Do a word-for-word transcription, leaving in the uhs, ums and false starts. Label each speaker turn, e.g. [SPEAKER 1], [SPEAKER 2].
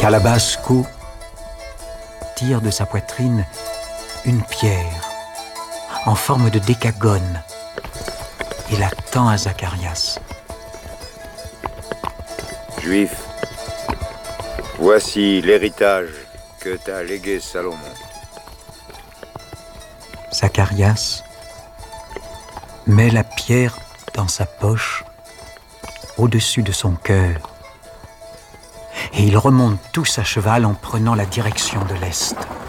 [SPEAKER 1] Calabasco tire de sa poitrine une pierre en forme de décagone et la tend à Zacharias.
[SPEAKER 2] Juif, voici l'héritage que t'a légué Salomon.
[SPEAKER 1] Zacharias met la pierre dans sa poche, au-dessus de son cœur, et ils remontent tous à cheval en prenant la direction de l'Est.